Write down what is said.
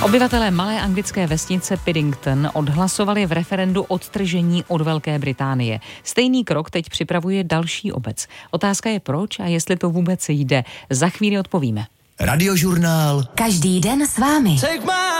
Obyvatelé malé anglické vesnice Piddington odhlasovali v referendu odtržení od Velké Británie. Stejný krok teď připravuje další obec. Otázka je proč a jestli to vůbec jde. Za chvíli odpovíme. Radiožurnál. Každý den s vámi.